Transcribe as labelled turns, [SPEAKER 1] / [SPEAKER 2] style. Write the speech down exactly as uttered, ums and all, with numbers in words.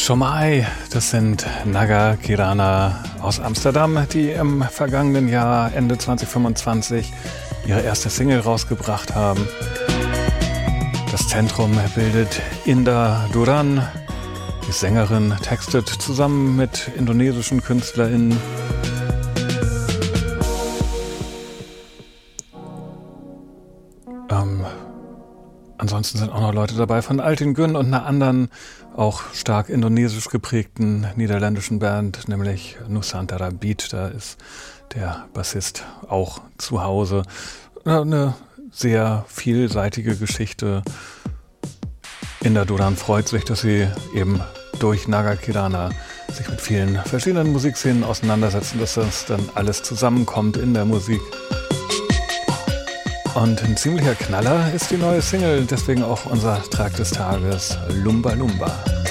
[SPEAKER 1] Shomai, das sind Naga Kirana aus Amsterdam, die im vergangenen Jahr Ende zwanzig fünfundzwanzig ihre erste Single rausgebracht haben. Das Zentrum bildet Indah Duran. Die Sängerin textet zusammen mit indonesischen KünstlerInnen. Ähm, ansonsten sind auch noch Leute dabei von Altin Gün und einer anderen, auch stark indonesisch geprägten niederländischen Band, nämlich Nusantara Beat. Da ist der Bassist auch zu Hause. Eine sehr vielseitige Geschichte. Indah Duran freut sich, dass sie eben durch Naga Kirana sich mit vielen verschiedenen Musikszenen auseinandersetzen, dass das dann alles zusammenkommt in der Musik. Und ein ziemlicher Knaller ist die neue Single, deswegen auch unser Trag des Tages, Lumba Lumba.